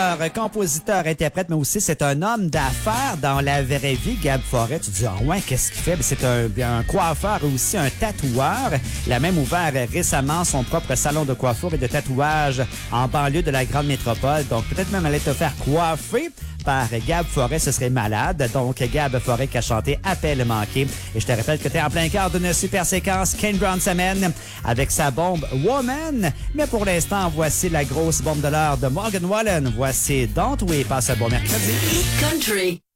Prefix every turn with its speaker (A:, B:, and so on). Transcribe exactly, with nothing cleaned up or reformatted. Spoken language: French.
A: chanteur, compositeur, interprète, mais aussi c'est un homme d'affaires dans la vraie vie. Gab Forêt, tu te dis, ah ouais, qu'est-ce qu'il fait? Ben, c'est un, un coiffeur et aussi un tatoueur. Il a même ouvert récemment son propre salon de coiffure et de tatouage en banlieue de la grande métropole. Donc, peut-être même aller te faire coiffer par Gab Forêt, ce serait malade. Donc, Gab Forêt qui a chanté Appel manqué. Et je te rappelle que tu es en plein cœur d'une super séquence Kane Brown semaine avec sa bombe Woman. Mais pour l'instant, voici la grosse bombe de l'heure de Morgan Wallen. Voici Don't We. Passe un bon mercredi.
B: Country.